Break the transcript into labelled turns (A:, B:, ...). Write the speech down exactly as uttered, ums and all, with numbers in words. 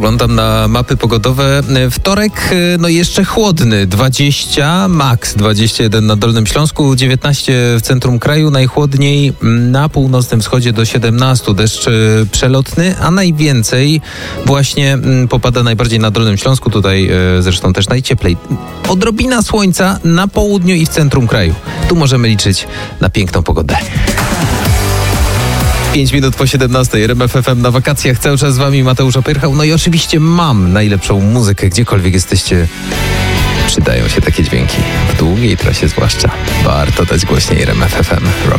A: Spoglądam na mapy pogodowe. Wtorek, no jeszcze chłodny, dwadzieścia, max dwadzieścia jeden na Dolnym Śląsku, dziewiętnaście w centrum kraju, najchłodniej na północnym wschodzie do siedemnastu. Deszcz przelotny, a najwięcej właśnie popada najbardziej na Dolnym Śląsku, tutaj zresztą też najcieplej. Odrobina słońca na południu i w centrum kraju. Tu możemy liczyć na piękną pogodę. pięć minut po siedemnastej, R M F F M na wakacjach. Cały czas z wami Mateusz Opyrchał. No i oczywiście mam najlepszą muzykę, gdziekolwiek jesteście. Przydają się takie dźwięki. W długiej trasie zwłaszcza. Warto dać głośniej R M F F M. Rock